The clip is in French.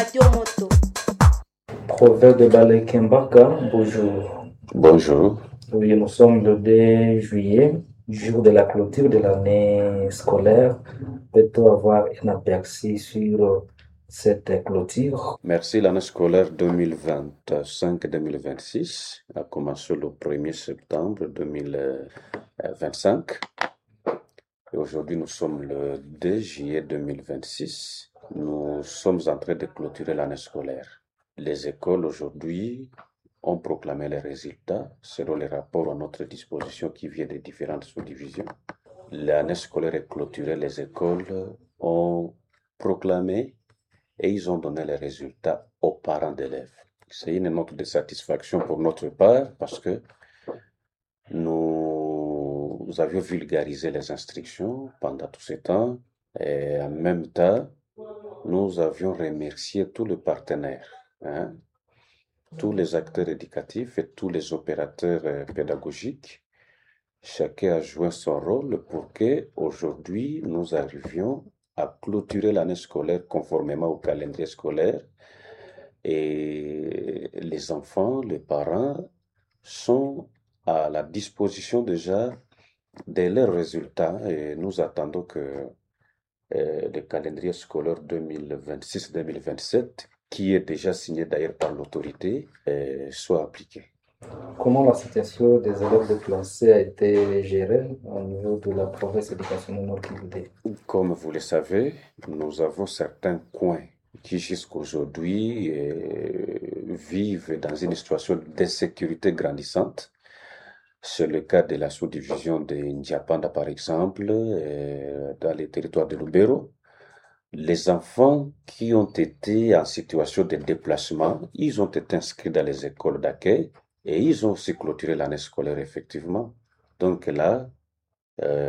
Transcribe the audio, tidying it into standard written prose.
Proverbe de Balekembaka, bonjour. Bonjour. Oui, nous sommes le 2 juillet, jour de la clôture de l'année scolaire. Peut-on avoir un aperçu sur cette clôture? Merci. L'année scolaire 2025-2026 a commencé le 1er septembre 2025. Et aujourd'hui, nous sommes le 2 juillet 2026. Nous sommes en train de clôturer l'année scolaire. Les écoles aujourd'hui ont proclamé les résultats selon les rapports à notre disposition qui viennent des différentes sous-divisions. L'année scolaire est clôturée, les écoles ont proclamé et ils ont donné les résultats aux parents d'élèves. C'est une note de satisfaction pour notre part parce que nous avions vulgarisé les instructions pendant tout ce temps et en même temps, nous avions remercié tous les partenaires, tous les acteurs éducatifs et tous les opérateurs pédagogiques. Chacun a joué son rôle pour que aujourd'hui nous arrivions à clôturer l'année scolaire conformément au calendrier scolaire. Et les enfants, les parents sont à la disposition déjà de leurs résultats et nous attendons que le calendrier scolaire 2026-2027, qui est déjà signé d'ailleurs par l'autorité, soit appliqué. Comment la situation des élèves déplacés a été gérée au niveau de la province éducationnelle Nord-Kivu? Comme vous le savez, nous avons certains coins qui jusqu'aujourd'hui vivent dans une situation d'insécurité grandissante. C'est le cas de la sous-division de Ndiapanda, par exemple, dans les territoires de Lubero. Les enfants qui ont été en situation de déplacement, ils ont été inscrits dans les écoles d'accueil et ils ont aussi clôturé l'année scolaire, effectivement. Donc là,